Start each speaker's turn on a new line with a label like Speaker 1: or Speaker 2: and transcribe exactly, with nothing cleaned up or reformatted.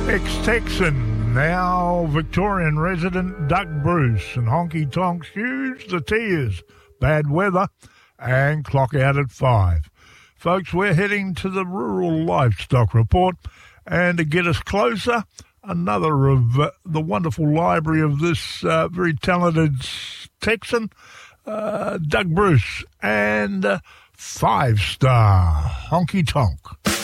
Speaker 1: Ex-Texan, now Victorian resident Doug Bruce, and Honky Tonk Huge, the Tears, Bad Weather, and Clock Out at Five. Folks, we're heading to the Rural Livestock Report, and to get us closer, another of uh, the wonderful library of this uh, very talented Texan, uh, Doug Bruce, and uh, Five Star Honky Tonk.